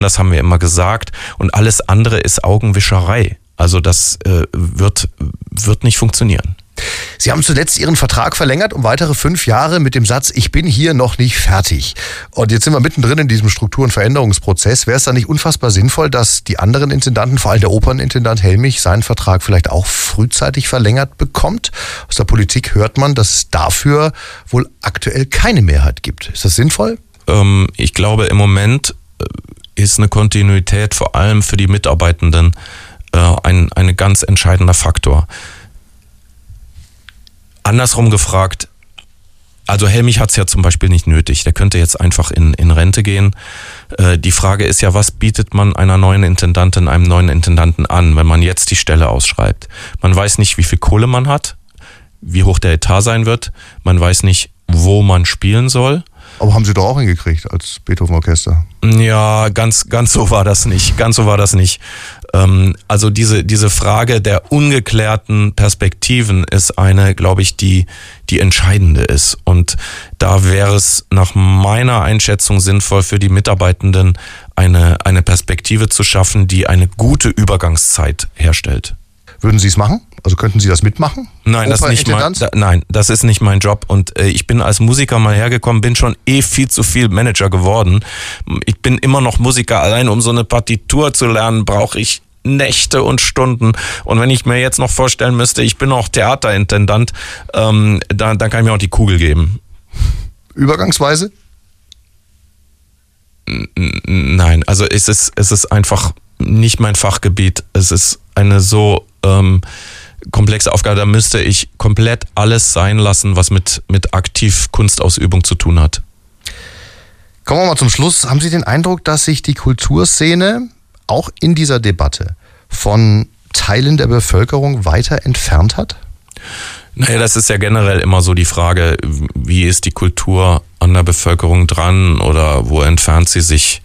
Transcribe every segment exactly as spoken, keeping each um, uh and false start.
Das haben wir immer gesagt. Und alles andere ist Augenwischerei. Also das äh, wird, wird nicht funktionieren. Sie haben zuletzt Ihren Vertrag verlängert um weitere fünf Jahre mit dem Satz, ich bin hier noch nicht fertig. Und jetzt sind wir mittendrin in diesem Struktur- und Veränderungsprozess. Wäre es dann nicht unfassbar sinnvoll, dass die anderen Intendanten, vor allem der Opernintendant Helmich, seinen Vertrag vielleicht auch frühzeitig verlängert bekommt? Aus der Politik hört man, dass es dafür wohl aktuell keine Mehrheit gibt. Ist das sinnvoll? Ähm, ich glaube, im Moment ist eine Kontinuität vor allem für die Mitarbeitenden äh, ein, ein ganz entscheidender Faktor. Andersrum gefragt, also Helmich hat es ja zum Beispiel nicht nötig, der könnte jetzt einfach in, in Rente gehen. Äh, die Frage ist ja, was bietet man einer neuen Intendantin, einem neuen Intendanten an, wenn man jetzt die Stelle ausschreibt? Man weiß nicht, wie viel Kohle man hat, wie hoch der Etat sein wird, man weiß nicht, wo man spielen soll. Aber haben Sie doch auch hingekriegt als Beethoven-Orchester? Ja, ganz, ganz so war das nicht. Ganz so war das nicht. Ähm, also diese, diese Frage der ungeklärten Perspektiven ist eine, glaube ich, die, die entscheidende ist. Und da wäre es nach meiner Einschätzung sinnvoll für die Mitarbeitenden, eine, eine Perspektive zu schaffen, die eine gute Übergangszeit herstellt. Würden Sie es machen? Also könnten Sie das mitmachen? Nein, das nicht mein, da, nein, das ist nicht mein Job. Und äh, ich bin als Musiker mal hergekommen, bin schon eh viel zu viel Manager geworden. Ich bin immer noch Musiker. Allein um so eine Partitur zu lernen, brauche ich Nächte und Stunden. Und wenn ich mir jetzt noch vorstellen müsste, ich bin auch Theaterintendant, ähm, dann, dann kann ich mir auch die Kugel geben. Übergangsweise? Nein, also es ist, es ist einfach nicht mein Fachgebiet. Es ist eine so ähm, komplexe Aufgabe, da müsste ich komplett alles sein lassen, was mit, mit aktiv Kunstausübung zu tun hat. Kommen wir mal zum Schluss. Haben Sie den Eindruck, dass sich die Kulturszene auch in dieser Debatte von Teilen der Bevölkerung weiter entfernt hat? Naja, das ist ja generell immer so die Frage, wie ist die Kultur an der Bevölkerung dran oder wo entfernt sie sich?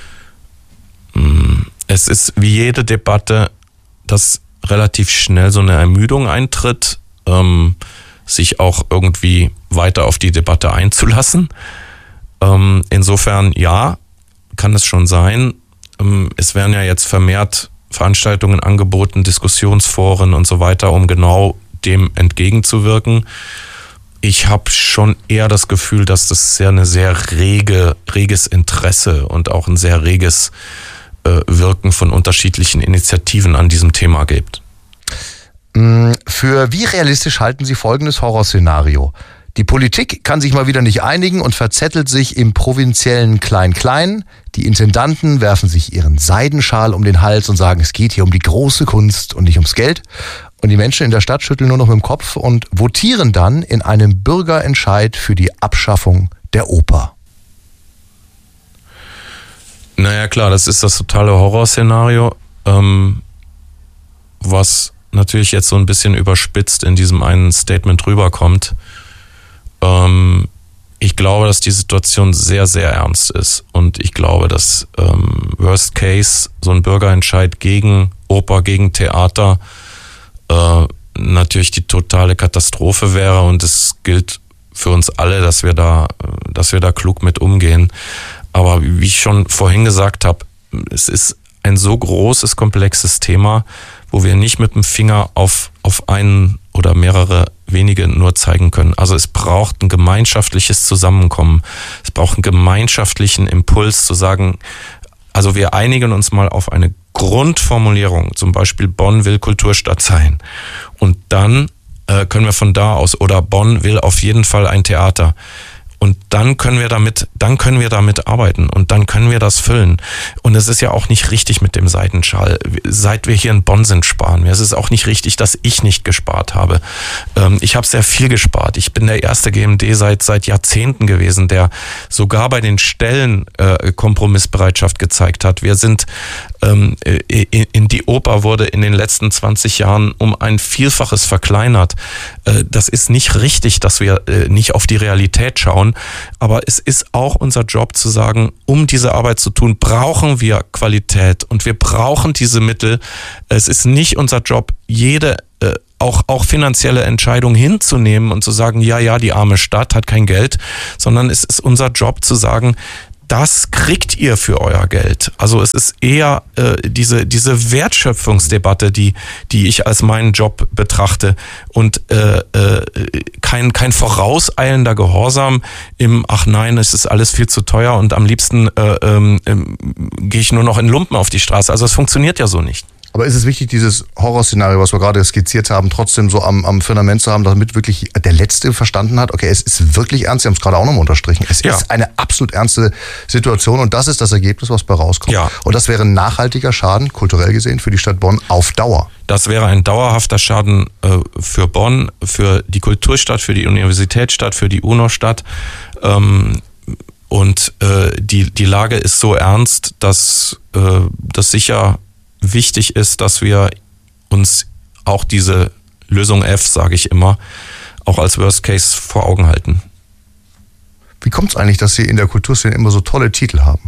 Es ist wie jede Debatte, dass relativ schnell so eine Ermüdung eintritt, ähm, sich auch irgendwie weiter auf die Debatte einzulassen. Ähm, insofern, ja, kann es schon sein. Ähm, es werden ja jetzt vermehrt Veranstaltungen angeboten, Diskussionsforen und so weiter, um genau dem entgegenzuwirken. Ich habe schon eher das Gefühl, dass das sehr eine sehr rege, reges Interesse und auch ein sehr reges Wirken von unterschiedlichen Initiativen an diesem Thema gibt. Für wie realistisch halten Sie folgendes Horrorszenario? Die Politik kann sich mal wieder nicht einigen und verzettelt sich im provinziellen Klein-Klein. Die Intendanten werfen sich ihren Seidenschal um den Hals und sagen, es geht hier um die große Kunst und nicht ums Geld. Und die Menschen in der Stadt schütteln nur noch mit dem Kopf und votieren dann in einem Bürgerentscheid für die Abschaffung der Oper. Naja, klar, das ist das totale Horrorszenario, ähm, was natürlich jetzt so ein bisschen überspitzt in diesem einen Statement rüberkommt. Ähm, ich glaube, dass die Situation sehr, sehr ernst ist und ich glaube, dass ähm, Worst Case so ein Bürgerentscheid gegen Oper, gegen Theater äh, natürlich die totale Katastrophe wäre und es gilt für uns alle, dass wir da, dass wir da klug mit umgehen. Aber wie ich schon vorhin gesagt habe, es ist ein so großes, komplexes Thema, wo wir nicht mit dem Finger auf, auf einen oder mehrere wenige nur zeigen können. Also es braucht ein gemeinschaftliches Zusammenkommen. Es braucht einen gemeinschaftlichen Impuls zu sagen, also wir einigen uns mal auf eine Grundformulierung, zum Beispiel Bonn will Kulturstadt sein. Und dann äh, können wir von da aus, oder Bonn will auf jeden Fall ein Theater. Und dann können wir damit, dann können wir damit arbeiten und dann können wir das füllen. Und es ist ja auch nicht richtig mit dem Seidenschal. Seit wir hier in Bonn sind, sparen wir. Es ist auch nicht richtig, dass ich nicht gespart habe. Ich habe sehr viel gespart. Ich bin der erste G M D seit seit Jahrzehnten gewesen, der sogar bei den Stellen Kompromissbereitschaft gezeigt hat. Wir sind in die Oper wurde in den letzten zwanzig Jahren um ein Vielfaches verkleinert. Das ist nicht richtig, dass wir nicht auf die Realität schauen. Aber es ist auch unser Job zu sagen, um diese Arbeit zu tun, brauchen wir Qualität und wir brauchen diese Mittel. Es ist nicht unser Job, jede äh, auch, auch finanzielle Entscheidung hinzunehmen und zu sagen, ja, ja, die arme Stadt hat kein Geld, sondern es ist unser Job zu sagen, das kriegt ihr für euer Geld. Also es ist eher äh, diese diese Wertschöpfungsdebatte, die die ich als meinen Job betrachte und äh, äh, kein kein vorauseilender Gehorsam im ach nein, es ist alles viel zu teuer und am liebsten äh, äh, äh, gehe ich nur noch in Lumpen auf die Straße. Also es funktioniert ja so nicht. Aber ist es wichtig, dieses Horrorszenario, was wir gerade skizziert haben, trotzdem so am, am Firmament zu haben, damit wirklich der Letzte verstanden hat, okay, es ist wirklich ernst, Sie haben es gerade auch nochmal unterstrichen, es ja. ist eine absolut ernste Situation und das ist das Ergebnis, was bei rauskommt. Ja. Und das wäre ein nachhaltiger Schaden, kulturell gesehen, für die Stadt Bonn auf Dauer. Das wäre ein dauerhafter Schaden äh, für Bonn, für die Kulturstadt, für die Universitätsstadt, für die UNO-Stadt. Ähm, und äh, die, die Lage ist so ernst, dass äh, das sicher wichtig ist, dass wir uns auch diese Lösung F, sage ich immer, auch als Worst Case vor Augen halten. Wie kommt es eigentlich, dass Sie in der Kulturszene immer so tolle Titel haben?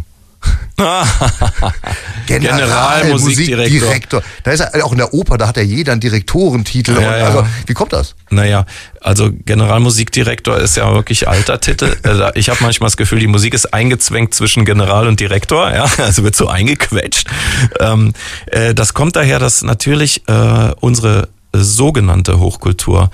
Generalmusikdirektor. Da ist er auch in der Oper, da hat ja jeder einen Direktorentitel. Ja, ja. Also, wie kommt das? Naja, also Generalmusikdirektor ist ja wirklich alter Titel. Ich habe manchmal das Gefühl, die Musik ist eingezwängt zwischen General und Direktor, ja, also wird so eingequetscht. Das kommt daher, dass natürlich unsere sogenannte Hochkultur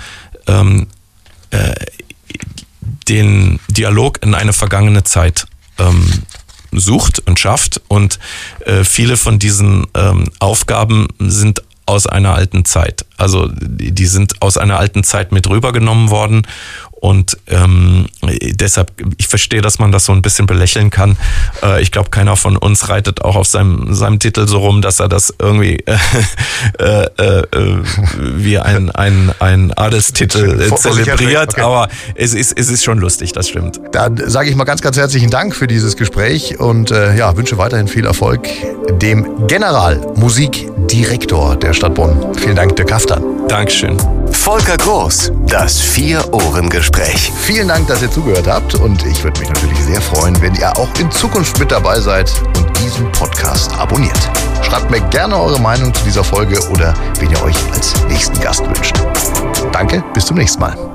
den Dialog in eine vergangene Zeit sucht und schafft und äh, viele von diesen ähm, Aufgaben sind aus einer alten Zeit. Also die, die sind aus einer alten Zeit mit rübergenommen worden und ähm, deshalb, ich verstehe, dass man das so ein bisschen belächeln kann. Äh, ich glaube, keiner von uns reitet auch auf seinem, seinem Titel so rum, dass er das irgendwie äh, äh, äh, wie ein, ein, ein Adelstitel äh, zelebriert. Okay. Aber es ist, es ist schon lustig, das stimmt. Dann sage ich mal ganz, ganz herzlichen Dank für dieses Gespräch und äh, ja, wünsche weiterhin viel Erfolg dem Generalmusikdirektor der Stadt Bonn. Vielen Dank, Dirk Kaftan. Dankeschön. Volker Groß, das Vier-Ohren-Gespräch. Vielen Dank, dass ihr zugehört habt und ich würde mich natürlich sehr freuen, wenn ihr auch in Zukunft mit dabei seid und diesen Podcast abonniert. Schreibt mir gerne eure Meinung zu dieser Folge oder wen ihr euch als nächsten Gast wünscht. Danke, bis zum nächsten Mal.